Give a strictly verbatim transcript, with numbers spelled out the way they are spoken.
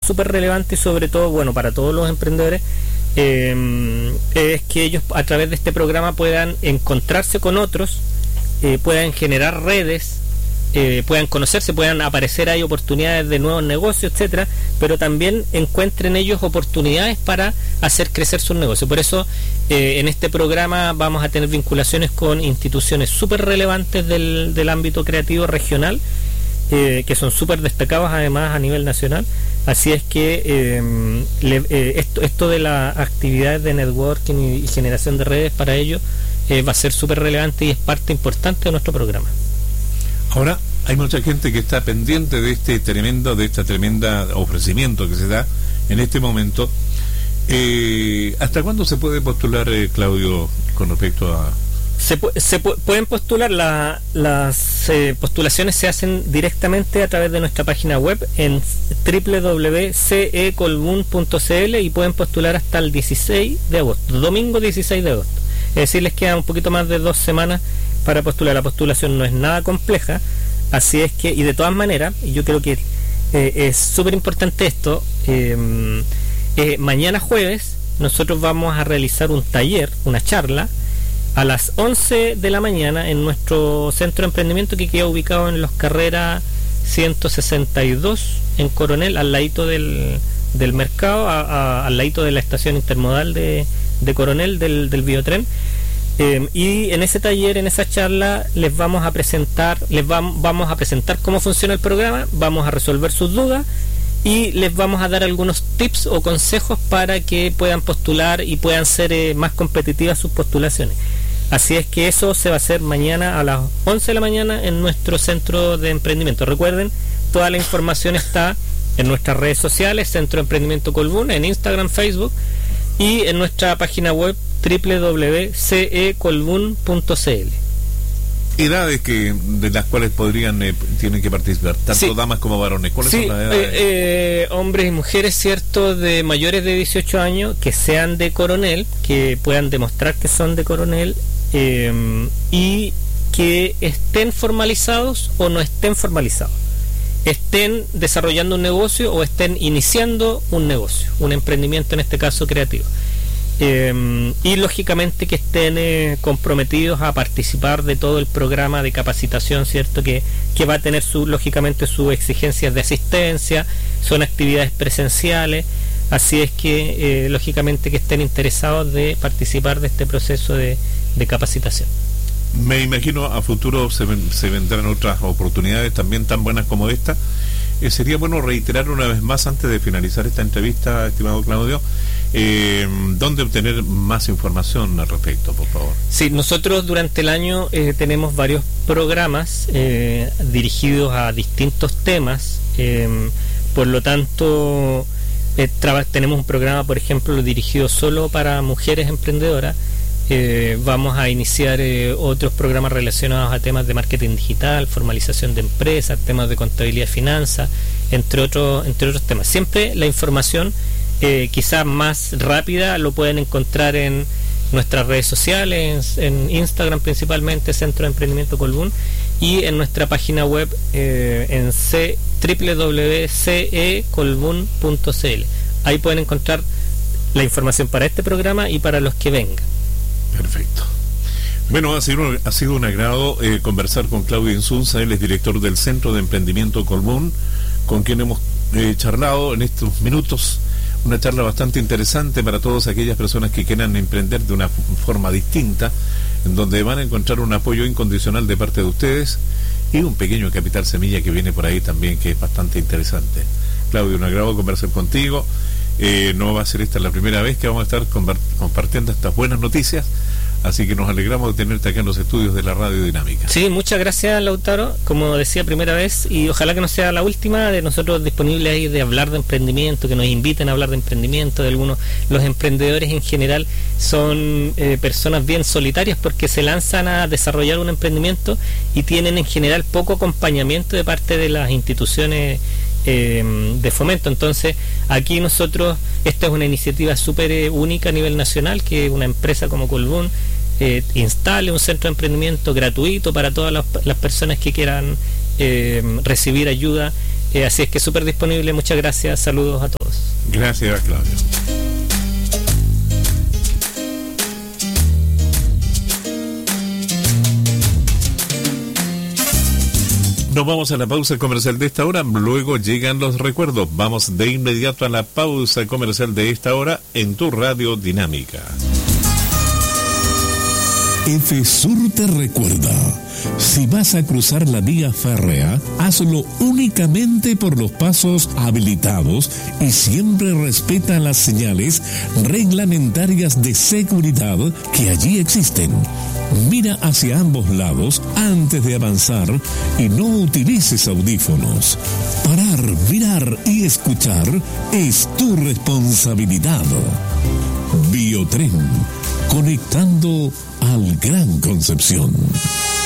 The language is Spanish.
súper relevante y sobre todo, bueno, para todos los emprendedores, eh, es que ellos a través de este programa puedan encontrarse con otros, eh, puedan generar redes, eh, puedan conocerse, puedan aparecer ahí oportunidades de nuevos negocios, etcétera, pero también encuentren ellos oportunidades para hacer crecer sus negocios. Por eso eh, en este programa vamos a tener vinculaciones con instituciones súper relevantes del, del ámbito creativo regional, eh, que son súper destacados además a nivel nacional. Así es que eh, le, eh, esto, esto de las actividades de networking y, y generación de redes para ellos eh, va a ser súper relevante y es parte importante de nuestro programa. Ahora, hay mucha gente que está pendiente de este tremendo, de esta tremenda ofrecimiento que se da en este momento. Eh, ¿Hasta cuándo se puede postular, eh, Claudio, con respecto a...? Se, se pu pueden postular, la, las eh, postulaciones se hacen directamente a través de nuestra página web en doble u doble u doble u punto c e colbún punto c l y pueden postular hasta el dieciséis de agosto, domingo dieciséis de agosto. Es decir, les queda un poquito más de dos semanas para postular. La postulación no es nada compleja, así es que, y de todas maneras, y yo creo que eh, es súper importante esto, eh, eh, mañana jueves nosotros vamos a realizar un taller, una charla, a las once de la mañana en nuestro centro de emprendimiento que queda ubicado en Los Carreras ciento sesenta y dos en Coronel, al ladito del, del mercado, a, a, al ladito de la estación intermodal de, de Coronel del, del biotren. Eh, y en ese taller, en esa charla, les vamos a presentar, les vam, vamos a presentar cómo funciona el programa, vamos a resolver sus dudas y les vamos a dar algunos tips o consejos para que puedan postular y puedan ser eh, más competitivas sus postulaciones. Así es que eso se va a hacer mañana a las once de la mañana en nuestro centro de emprendimiento. Recuerden, toda la información está en nuestras redes sociales, Centro de Emprendimiento Colbún, en Instagram, Facebook y en nuestra página web doble u doble u doble u punto c e colbún punto c l. Edades que de las cuales podrían eh, tienen que participar, tanto sí. damas como varones. ¿Cuáles sí, son las edades? Eh, eh, hombres y mujeres, cierto, de mayores de dieciocho años, que sean de Coronel, que puedan demostrar que son de Coronel, eh, y que estén formalizados o no estén formalizados, estén desarrollando un negocio o estén iniciando un negocio, un emprendimiento en este caso creativo. Eh, y lógicamente que estén eh, comprometidos a participar de todo el programa de capacitación, cierto, que, que va a tener su, lógicamente sus exigencias de asistencia, son actividades presenciales, así es que eh, lógicamente que estén interesados de participar de este proceso de, de capacitación. Me imagino a futuro se, se vendrán otras oportunidades también tan buenas como esta. Eh, sería bueno reiterar una vez más antes de finalizar esta entrevista, estimado Claudio, eh, ¿dónde obtener más información al respecto, por favor? Sí, nosotros durante el año eh, tenemos varios programas eh, dirigidos a distintos temas, eh, por lo tanto eh, tenemos un programa, por ejemplo, dirigido solo para mujeres emprendedoras. Eh, vamos a iniciar eh, otros programas relacionados a temas de marketing digital, formalización de empresas, temas de contabilidad y finanzas, entre otros, entre otros temas. Siempre la información eh, quizás más rápida lo pueden encontrar en nuestras redes sociales, en, en Instagram principalmente, Centro de Emprendimiento Colbún, y en nuestra página web eh, en doble u doble u doble u punto c e colbún punto c l. Ahí pueden encontrar la información para este programa y para los que vengan. Perfecto. Bueno, ha sido, ha sido un agrado eh, conversar con Claudio Insunza. Él es director del Centro de Emprendimiento Colbún, con quien hemos eh, charlado en estos minutos. Una charla bastante interesante para todas aquellas personas que quieran emprender de una forma distinta, en donde van a encontrar un apoyo incondicional de parte de ustedes y un pequeño capital semilla que viene por ahí también, que es bastante interesante. Claudio, un agrado conversar contigo. Eh, no va a ser esta la primera vez que vamos a estar compartiendo estas buenas noticias, así que nos alegramos de tenerte acá en los estudios de la Radio Dinámica. Sí, muchas gracias, Lautaro, como decía, primera vez, y ojalá que no sea la última, de nosotros disponibles ahí de hablar de emprendimiento, que nos inviten a hablar de emprendimiento. De algunos, los emprendedores en general son eh, personas bien solitarias porque se lanzan a desarrollar un emprendimiento y tienen en general poco acompañamiento de parte de las instituciones Eh, de fomento. Entonces aquí nosotros, esta es una iniciativa súper eh, única a nivel nacional, que una empresa como Colbún eh, instale un centro de emprendimiento gratuito para todas las, las personas que quieran eh, recibir ayuda Eh, así es que súper disponible. Muchas gracias. Saludos a todos. Gracias, Claudio. Nos vamos a la pausa comercial de esta hora, luego llegan los recuerdos. Vamos de inmediato a la pausa comercial de esta hora en tu radio dinámica. Efesur te recuerda, si vas a cruzar la vía férrea, hazlo únicamente por los pasos habilitados y siempre respeta las señales reglamentarias de seguridad que allí existen. Mira hacia ambos lados antes de avanzar y no utilices audífonos. Parar, mirar y escuchar es tu responsabilidad. Biotren, conectando al Gran Concepción.